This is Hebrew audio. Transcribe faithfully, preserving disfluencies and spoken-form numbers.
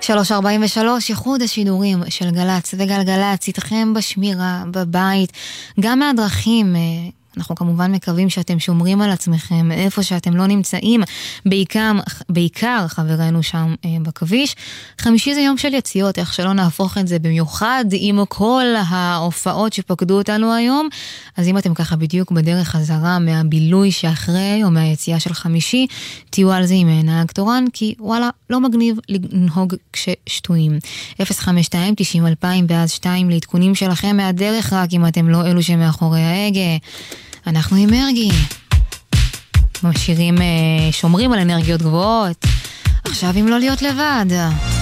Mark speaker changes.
Speaker 1: שלוש ארבעים ושלוש, ייחוד השידורים של גלץ וגלגלץ, איתכם בשמירה, בבית, גם מהדרכים. אנחנו כמובן מקווים שאתם שומרים על עצמכם איפה שאתם לא נמצאים, בעיקר, בעיקר חברינו שם אה, בכביש. חמישי זה יום של יציאות, איך שלא נהפוך את זה, במיוחד עם כל ההופעות שפקדו אותנו היום. אז אם אתם ככה בדיוק בדרך חזרה מהבילוי שאחרי או מהיציאה של חמישי, תהיו על זה עם נהג תורן, כי וואלה, לא מגניב לנהוג כששטויים. אפס חמש שתיים תשעים אלפיים ואז שתיים להתקונים שלכם מהדרך, רק אם אתם לא אלו שמאחורי ההגה. אנחנו עם מרגי, משאירים, שומרים על אנרגיות גבוהות. עכשיו אם לא להיות לבד.